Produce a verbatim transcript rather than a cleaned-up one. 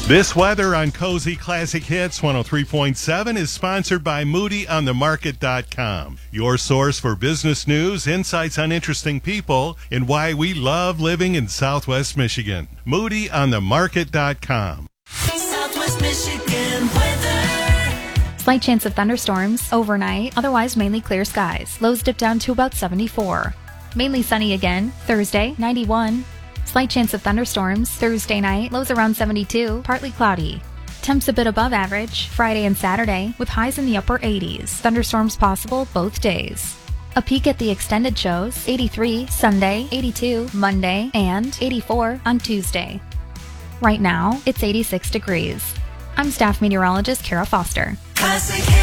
This weather on Cozy Classic Hits one oh three point seven is sponsored by Moody on the Market dot com, your source for business news, insights on interesting people, and why we love living in Southwest Michigan. Moody on the Market dot com. Southwest Michigan weather. Slight chance of thunderstorms overnight, otherwise mainly clear skies. Lows dip down to about seventy-four. Mainly sunny again, Thursday, ninety-one. Slight chance of thunderstorms Thursday night, lows around seventy-two, partly cloudy. Temps a bit above average Friday and Saturday, with highs in the upper eighties. Thunderstorms possible both days. A peek at the extended shows, eighty-three Sunday, eighty-two Monday, and eighty-four on Tuesday. Right now, it's eighty-six degrees. I'm staff meteorologist Kara Foster. Classic